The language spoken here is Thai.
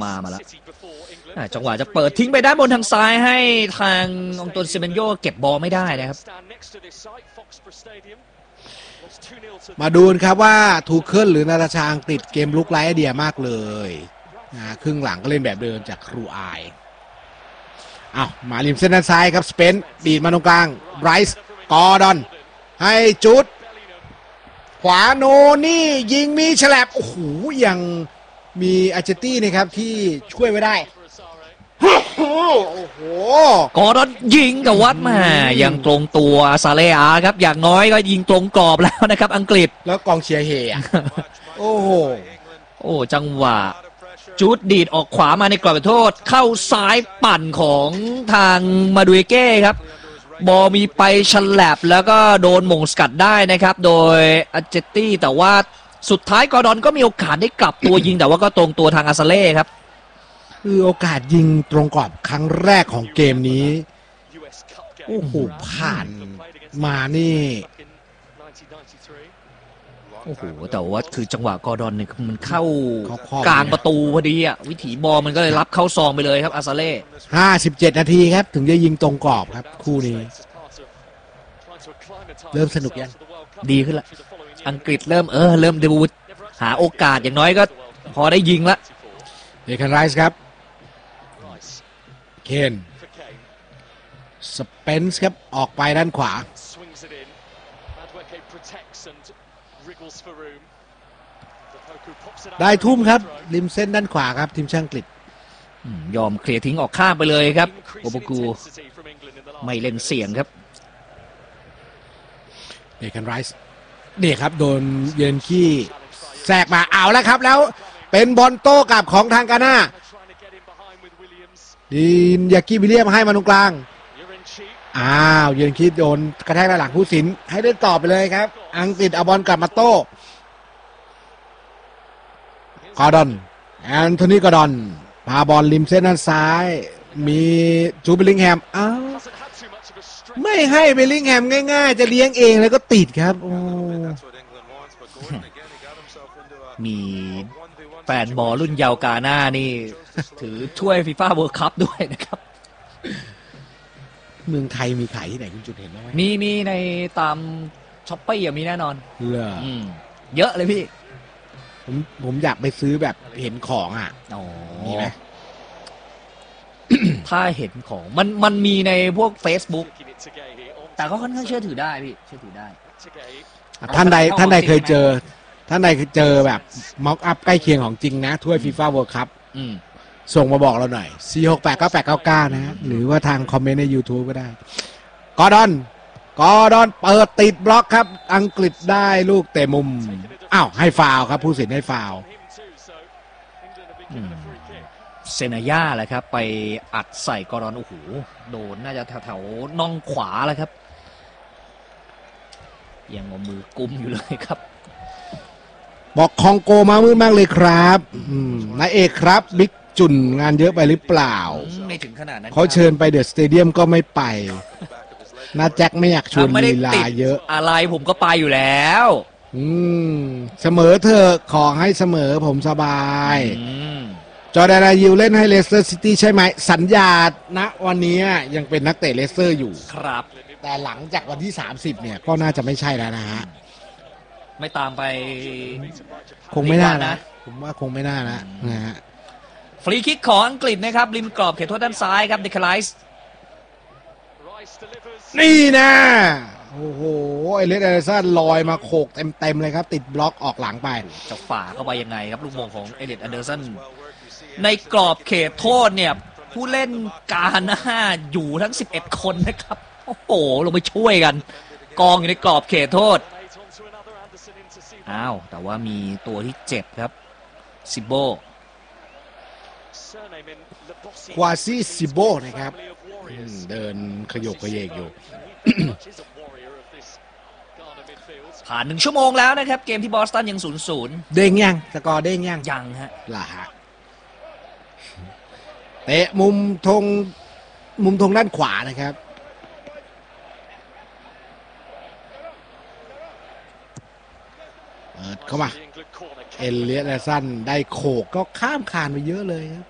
มาแล้วจังหวะจะเปิดทิ้งไปด้านบนทางซ้ายให้ทางองตวนเซเมนโยเก็บบอลไม่ได้นะครับมาดูครับว่าทูเคิลหรือนาตาชาอังกฤษเกมลุกไร้ไอเดียมากเลยครึ่งหลังก็เล่นแบบเดิมจากครูอายมาริมเส้นด้านซ้ายครับสเปนดีดมาตรงกลางไบรซ์กอร์ดอนให้จุดขวาโนนี่ยิงมีฉลับโอ้โหยังมีอาร์เจตี้นะครับที่ช่วยไว้ได้โอ้โหกอร์ดอนยิงกับวัดมายังตรงตัวซาเลอาครับอย่างน้อยก็ยิงตรงกรอบแล้วนะครับอังกฤษแล้วกองเชียร์เฮโอ้โหจังหวะจุดดีดออกขวามาในกรอบโทษเข้าซ้ายปั่นของทางมาดูเก้ครับบอลมีไปฉลับแล้วก็โดนหม่งสกัดได้นะครับโดยอาร์เจตี้แต่ว่าสุดท้ายกอร์ดอนก็มีโอกาสได้กลับตัวยิงแต่ว่าก็ตรงตัวทางอาซาเล่ครับคือโอกาสยิงตรงกรอบครั้งแรกของเกมนี้โอ้โหผ่านมานี่โอ้โหแต่ว่าคือจังหวะกอร์ดอนเนี่ยมันเข้ากลางประตูพอดีวิถีบอลมันก็เลยรับเข้าซองไปเลยครับอาซาเล่ 57 นาทีครับถึงจะยิงตรงกรอบครับคู่นี้เริ่มสนุกยังดีขึ้นละอังกฤษเริ่มดูหาโอกาสอย่างน้อยก็พอได้ยิงละเดคันไรส์ครับเคนสเปนส์ครับออกไปด้านขวาได้ทุ่มครับริมเส้นด้านขวาครับทีมชาติอังกฤษยอมเคลียร์ทิ้งออกข้ามไปเลยครับโอโบกูไม่เล่นเสี่ยงครับเดคันไรส์นี่ครับโดนเยนขี้แทรกมาเอาแล้วครับแล้วเป็นบอลโต้กลับของทางกาน่าดินยากิวิลเลียมให้มาตรงกลางเยนขี้โดนกระแทกด้านหลังผู้สินให้เล่นต่อไปเลยครับอังกฤษเอาบอลกลับมาโต้กอร์ดอนแอนโทนีกอร์ดอนพาบอลริมเส้นด้านซ้ายมีจูบิลลิงแฮมไม่ให้เบลลิงแฮมง่ายๆจะเลี้ยงเองแล้วก็ติดครับมีแฟนบอลรุ่นเยาวกาหน้านี่ถือถ้วยฟีฟ่าเวิลด์คัพด้วยนะครับเมืองไทยมีขายที่ไหนคุณจุดเห็นไหมมีในตามช้อปปี้มีแน่นอนเยอะเลยพี่ผมอยากไปซื้อแบบเห็นของมีไหมถ้าเห็นของมันมีในพวก Facebook แต่ก็ค่อนข้างเชื่อถือได้พี่เชื่อถือได้ท่านใดเคยเจอแบบม็อกอัพใกล้เคียงของจริงนะถ้วยฟีฟ่าเวิลด์คัพส่งมาบอกเราหน่อย 4689899 นะหรือว่าทางคอมเมนต์ใน YouTube ก็ได้กอร์ดอนเปิดติดบล็อกครับอังกฤษได้ลูกเตะมุมให้ฟาวครับผู้สินให้ฟาวเซนาย่าแหละครับไปอัดใส่กอร์ดอนโอ้โหโดนน่าจะแถวน่องขวาแล้วครับยังเอามือกุมอยู่เลยครับบอกคองโกมามืดมากเลยครับนายเอกครับบิ๊กจุนงานเยอะไปหรือเปล่าไม่ถึงขนาดนั้นเขาเชิญไปเดอะสเตเดียมก็ไม่ไปนาแจ็คไม่อยากชวนลีลาเยอะอะไรผมก็ไปอยู่แล้วเสมอเถอะขอให้เสมอผมสบายจอร์แดน อายิวเล่นให้เลสเตอร์ซิตี้ใช่ไหมสัญญาณวันนี้ยังเป็นนักเตะเลสเตอร์อยู่ครับแต่หลังจากวันที่30เนี่ยก็น่าจะไม่ใช่แล้วนะฮะไม่ตามไปคงไม่น่านะผมว่าคงไม่น่านะฮะฟรีคิกของอังกฤษนะครับริมกรอบเขตโทษด้านซ้ายครับเดคไลส์นี่นะโอ้โหไอเลส แอลิสันลอยมาโขกเต็มเลยครับติดบล็อกออกหลังไปจะฝ่าเข้าไปยังไงครับลูกมงของเอลิส แอนเดอร์สันในกรอบเขตโทษเนี่ยผู้เล่นกาหน้าอยู่ทั้ง11คนนะครับโอ้โหลงไปช่วยกันกองอยู่ในกรอบเขตโทษแต่ว่ามีตัวที่เจ็บครับซิโบควาซี่ซิโบนะครับเดินขยกขยเยกอยู่ผ่าน1 ชั่วโมงแล้วนะครับเกมที่บอสตันยัง 0-0 เด้งยังสกอร์เด้งยังฮะล่ะฮะเตะมุมธงด้านขวานะครับเปิดเข้ามาเอลิส แอลิสันได้โขกก็ข้ามคานไปเยอะเลยครับ